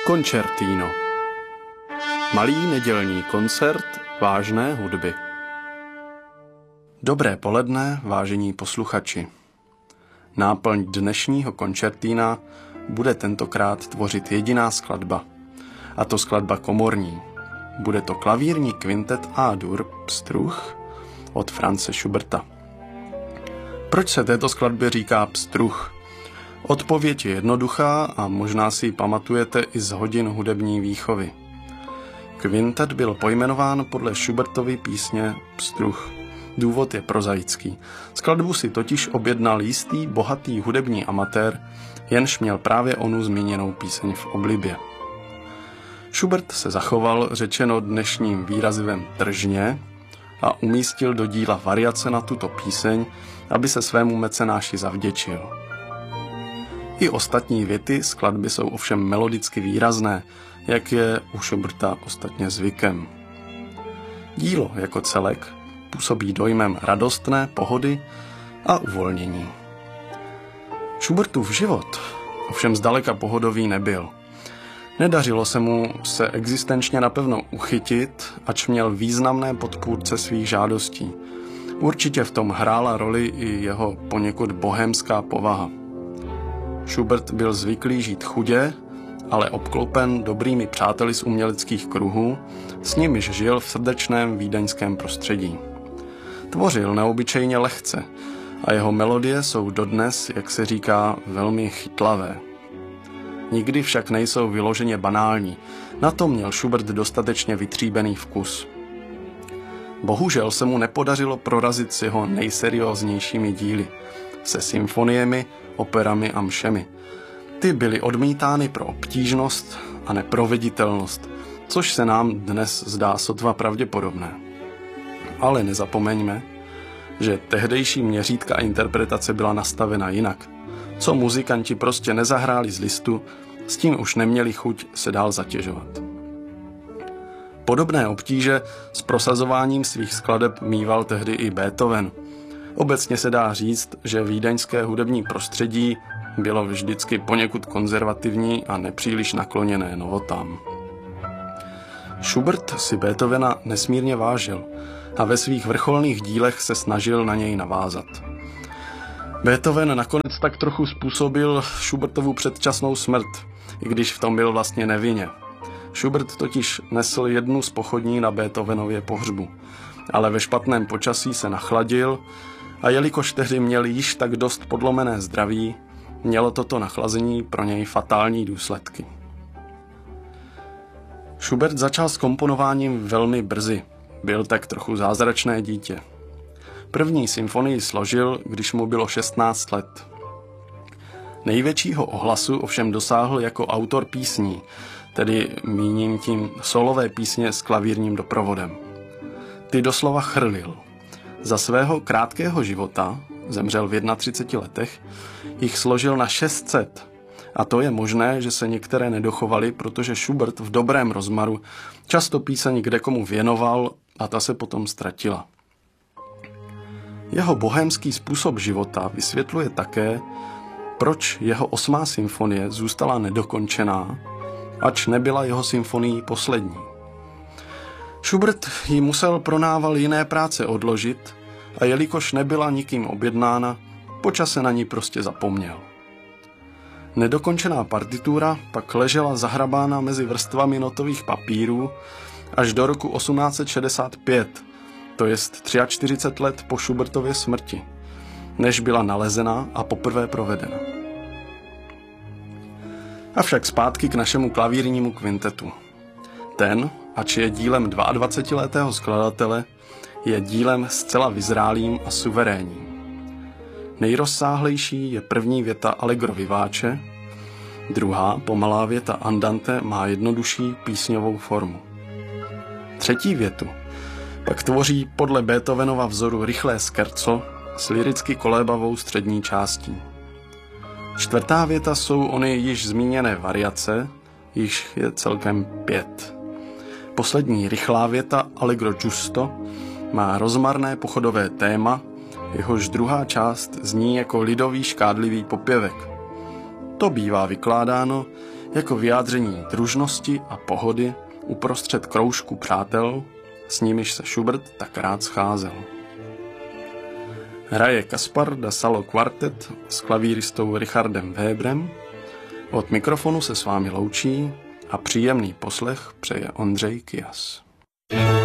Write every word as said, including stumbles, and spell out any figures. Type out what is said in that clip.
Koncertino. Malý nedělní koncert vážné hudby. Dobré poledne, vážení posluchači. Náplň dnešního koncertína bude tentokrát tvořit jediná skladba, a to skladba komorní. Bude to klavírní kvintet A-dur Pstruh od Franze Schuberta. Proč se této skladbě říká Pstruh? Odpověď je jednoduchá a možná si ji pamatujete i z hodin hudební výchovy. Kvintet byl pojmenován podle Schubertovy písně Pstruh. Důvod je prozaický. Skladbu si totiž objednal jistý bohatý hudební amatér, jenž měl právě onu zmíněnou píseň v oblibě. Schubert se zachoval, řečeno dnešním výrazivem tržně, a umístil do díla variace na tuto píseň, aby se svému mecenáši zavděčil. I ostatní věty skladby jsou ovšem melodicky výrazné, jak je u Schuberta ostatně zvykem. Dílo jako celek působí dojmem radostné pohody a uvolnění. Schubertův život ovšem zdaleka pohodový nebyl. Nedařilo se mu se existenčně napevno uchytit, ač měl významné podpůrce svých žádostí. Určitě v tom hrála roli i jeho poněkud bohémská povaha. Schubert byl zvyklý žít chudě, ale obklopen dobrými přáteli z uměleckých kruhů, s nimiž žil v srdečném vídeňském prostředí. Tvořil neobyčejně lehce a jeho melodie jsou dodnes, jak se říká, velmi chytlavé. Nikdy však nejsou vyloženě banální, na to měl Schubert dostatečně vytříbený vkus. Bohužel se mu nepodařilo prorazit s jeho nejserióznějšími díly, se symfoniemi, operami a mšemi. Ty byly odmítány pro obtížnost a neproveditelnost, což se nám dnes zdá sotva pravděpodobné. Ale nezapomeňme, že tehdejší měřítka interpretace byla nastavena jinak. Co muzikanti prostě nezahráli z listu, s tím už neměli chuť se dál zatěžovat. Podobné obtíže s prosazováním svých skladeb míval tehdy i Beethoven. Obecně se dá říct, že vídeňské hudební prostředí bylo vždycky poněkud konzervativní a nepříliš nakloněné novotám. Schubert si Beethovena nesmírně vážil a ve svých vrcholných dílech se snažil na něj navázat. Beethoven nakonec tak trochu způsobil Schubertovu předčasnou smrt, i když v tom byl vlastně nevinně. Schubert totiž nesl jednu z pochodní na Beethovenově pohřbu, ale ve špatném počasí se nachladil a jelikož tehdy měl již tak dost podlomené zdraví, mělo toto nachlazení pro něj fatální důsledky. Schubert začal s komponováním velmi brzy, byl tak trochu zázračné dítě. První symfonii složil, když mu bylo šestnáct let. Největšího ohlasu ovšem dosáhl jako autor písní, tedy míním tím solové písně s klavírním doprovodem. Ty doslova chrlil. Za svého krátkého života, zemřel v třiceti jedné letech, jich složil na šest set. A to je možné, že se některé nedochovaly, protože Schubert v dobrém rozmaru často píseň kdekomu věnoval a ta se potom ztratila. Jeho bohémský způsob života vysvětluje také, proč jeho osmá symfonie zůstala nedokončená, ač nebyla jeho symfonií poslední. Schubert ji musel pro nával jiné práce odložit a jelikož nebyla nikým objednána, po čase na ní prostě zapomněl. Nedokončená partitura pak ležela zahrabána mezi vrstvami notových papírů až do roku osmnáct set šedesát pět, to jest čtyřicet tři let po Schubertově smrti, než byla nalezena a poprvé provedena. Avšak zpátky k našemu klavírnímu kvintetu. Ten, ač je dílem dvaadvacetiletého skladatele, je dílem zcela vyzrálým a suverénním. Nejrozsáhlejší je první věta Allegro vivace, druhá, pomalá věta Andante, má jednodušší písňovou formu. Třetí větu pak tvoří podle Beethovenova vzoru rychlé scherzo s liricky kolébavou střední částí. Čtvrtá věta jsou ony již zmíněné variace, již je celkem pět. Poslední rychlá věta Allegro giusto má rozmarné pochodové téma, jehož druhá část zní jako lidový škádlivý popěvek. To bývá vykládáno jako vyjádření družnosti a pohody uprostřed kroužku přátel, s nimiž se Schubert tak rád scházel. Hraje Kaspar da Salo Quartet s klavíristou Richardem Weberem. Od mikrofonu se s vámi loučí a příjemný poslech přeje Ondřej Kyas.